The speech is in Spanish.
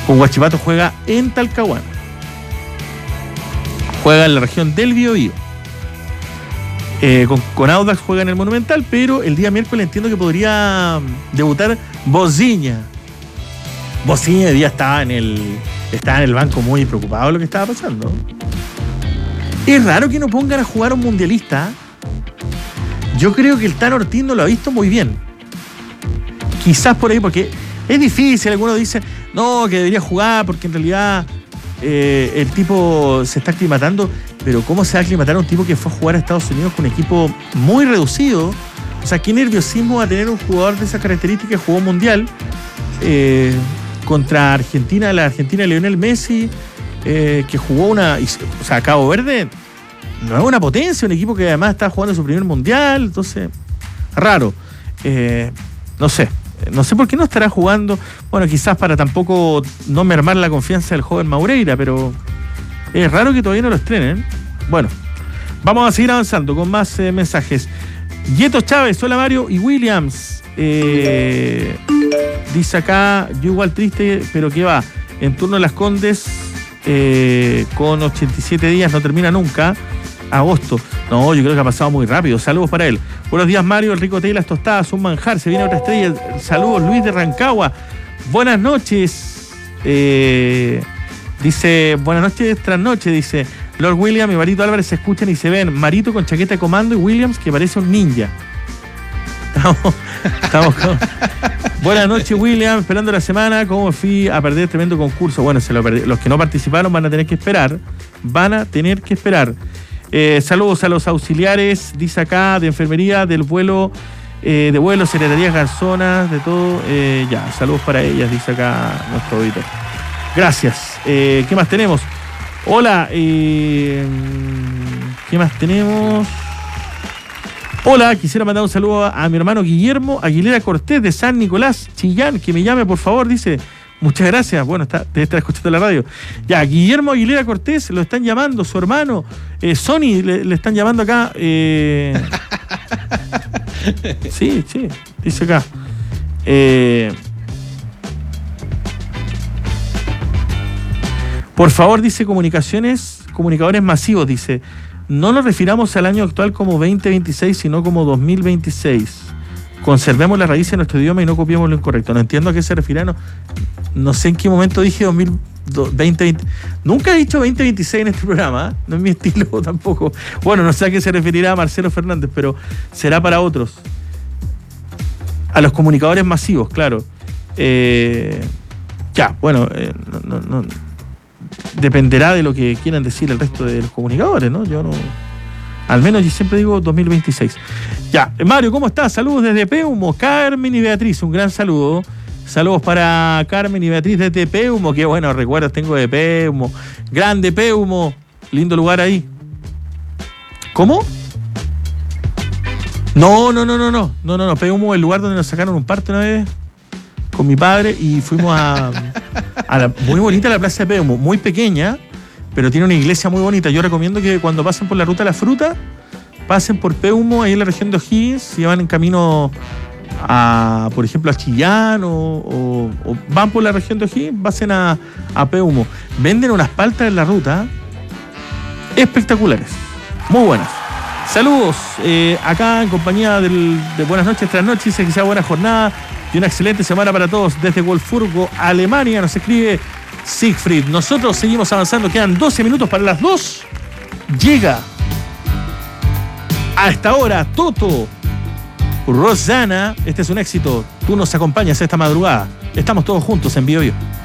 Con Huachipato juega en Talcahuano. Juega en la región del Biobío. Con Audax juega en el Monumental, pero el día miércoles entiendo que podría debutar Bociña. Bociña hoy día estaba en el banco muy preocupado de lo que estaba pasando. Es raro que no pongan a jugar a un mundialista. Yo creo que el Tano Ortiz no lo ha visto muy bien. Quizás por ahí, porque es difícil. Algunos dicen, no, que debería jugar porque en realidad el tipo se está aclimatando. Pero ¿cómo se va a aclimatar a un tipo que fue a jugar a Estados Unidos con un equipo muy reducido? O sea, qué nerviosismo va a tener un jugador de esas características que jugó mundial contra Argentina, la Argentina de Lionel Messi, que jugó o sea, Cabo Verde no es una potencia, un equipo que además está jugando su primer mundial, entonces, raro. No sé por qué no estará jugando. Bueno, quizás para tampoco no mermar la confianza del joven Maureira, pero es raro que todavía no lo estrenen. Bueno, vamos a seguir avanzando con más mensajes. Yeto Chávez, hola Mario y Williams. Dice acá, yo igual triste, pero ¿qué va? En turno de Las Condes, con 87 días, no termina nunca. Agosto. No, yo creo que ha pasado muy rápido. Saludos para él. Buenos días, Mario. El rico té y las tostadas, un manjar. Se viene otra estrella. Saludos, Luis de Rancagua. Buenas noches. Dice, buenas noches, tras noche. Dice, Lord William y Marito Álvarez se escuchan y se ven. Marito con chaqueta de comando y Williams que parece un ninja. Estamos con... Buenas noches, William. Esperando la semana. ¿Cómo fui a perder tremendo concurso? Bueno, se lo perdí. Los que no participaron van a tener que esperar. Saludos a los auxiliares, dice acá, de enfermería, del vuelo, secretarías garzonas, de todo. Saludos para ellas, dice acá nuestro auditor. Gracias. ¿Qué más tenemos? Hola, ¿qué más tenemos? Hola, quisiera mandar un saludo a mi hermano Guillermo Aguilera Cortés de San Nicolás, Chillán, que me llame por favor, dice. Muchas gracias. Bueno, debe estar escuchando la radio. Ya, Guillermo Aguilera Cortés, lo están llamando, su hermano. Sony, le están llamando acá. Sí, dice acá. Por favor, dice comunicadores masivos, dice. No nos refiramos al año actual como 2026, sino como 2026. Conservemos la raíz de nuestro idioma y no copiemos lo incorrecto. No entiendo a qué se refiere. No sé en qué momento dije 2020. Nunca he dicho 2026 en este programa, ¿eh? No es mi estilo tampoco. Bueno, no sé a qué se referirá Marcelo Fernández, pero será para otros. A los comunicadores masivos, claro. No. Dependerá de lo que quieran decir el resto de los comunicadores, ¿no? Yo no... Al menos yo siempre digo 2026. Ya, Mario, ¿cómo estás? Saludos desde Peumo, Carmen y Beatriz, un gran saludo. Saludos para Carmen y Beatriz desde Peumo, qué buenos recuerdos tengo de Peumo. Grande Peumo, lindo lugar ahí. ¿Cómo? No, Peumo es el lugar donde nos sacaron un parto una vez con mi padre y fuimos muy bonita la plaza de Peumo, muy pequeña, pero tiene una iglesia muy bonita. Yo recomiendo que cuando pasen por la ruta de la fruta, pasen por Peumo, ahí en la región de O'Higgins, si van en camino por ejemplo, a Chillán o van por la región de O'Higgins, pasen a Peumo. Venden unas paltas en la ruta espectaculares, muy buenas. Saludos, acá en compañía de Buenas Noches, tras noches, dice que sea buena jornada y una excelente semana para todos. Desde Wolfsburgo, Alemania, nos escribe Siegfried. Nosotros seguimos avanzando, quedan 12 minutos para las 2. Llega a esta hora Toto, Rosana. Este es un éxito. Tú nos acompañas esta madrugada. Estamos todos juntos en Bio Bio.